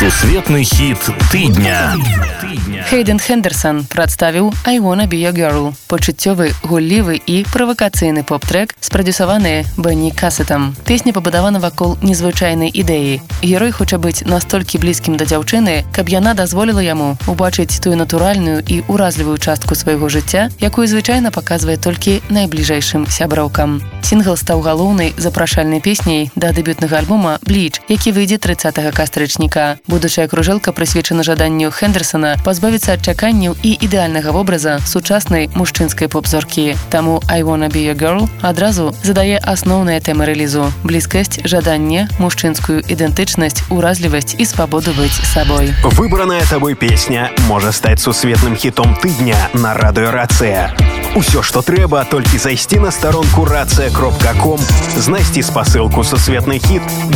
Сусветны хіт тыдня. Хейден Хендерсон прадставіў «I Wanna Be Your Girl» – пачуццёвы, гуллівы і правакацыйны поп-трэк, спрадзюсаваны Бенні Касетам. Песня пабудавана вакол незвычайнай ідэі. Герой хоча быць настолькі блізкім да дзяўчыны, каб яна дазволіла яму убачыць тую натуральную і уразлівую частку свайго жыцця, якую звычайна паказвае толькі найбліжэйшым сяброўкам. Сінгл стаў галоўнай запрашальнай песняй да дэбютнага альбома «Bleach», які выйдзе 30 кастрычніка. Будучая кружэлка прысвечана жаданню Хендерсона пазбавіцца ад чаканняў і ідэальнага вобраза сучаснай мужчынскай поп-зоркі. Таму «I Wanna Be Your Girl» адразу задае асноўныя тэмы рэлізу – блізкасць, жаданне, мужчынскую ідэнтычнасць, уразлівасць і свабоду быць сабой. Выбраная табой песня можа стаць сусветным хітом тыдня на радыё Рацыя. Усё, што трэба, толькі зайсці на старонку racja.com, знайсці спасылку «Сусветны хіт»